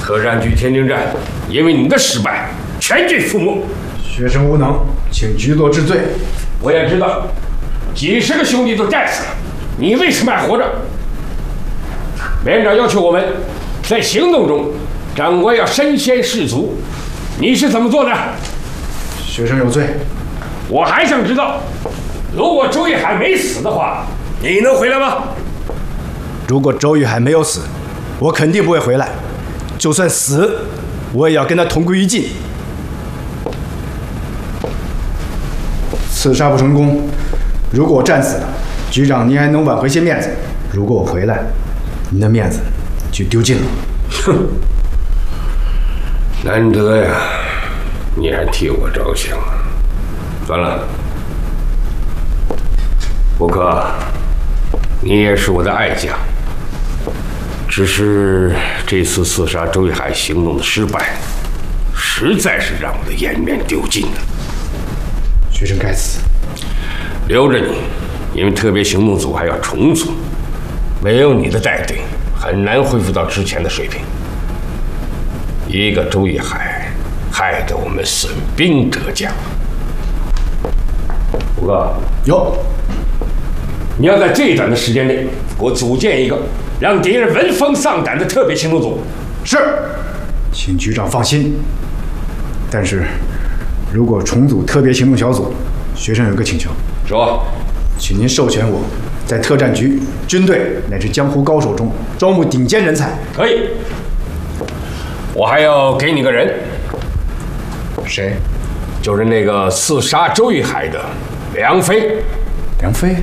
特战局天津站因为你的失败，全军覆没。 学生无能，请局座治罪。 我也知道，几十个兄弟都战死了，你为什么还活着？连长要求我们在行动中，长官要身先士卒，你是怎么做的？ 学生有罪。 我还想知道，如果周玉海没死的话，你能回来吗？ 如果周玉海没有死，我肯定不会回来。就算死，我也要跟他同归于尽。刺杀不成功，如果我战死了，局长您还能挽回些面子；如果我回来，您的面子就丢尽了。 哼，难得呀，你还替我着想。算了，胡克，你也是我的爱将。只是这次刺杀周玉海行动的失败，实在是让我的颜面丢尽了。 学生该死， 留着你，因为特别行动组还要重组，没有你的带队，很难恢复到之前的水平。一个周玉海，害得我们损兵折将。胡哥， 有， 你要在最短的时间内给我组建一个让敌人闻风丧胆的特别行动组。 是，请局长放心。但是，如果重组特别行动小组，学生有个请求。 说， 请您授权我在特战局、军队乃至江湖高手中招募顶尖人才。 可以。我还要给你个人。 谁？ 就是那个刺杀周玉海的梁飞。 梁飞。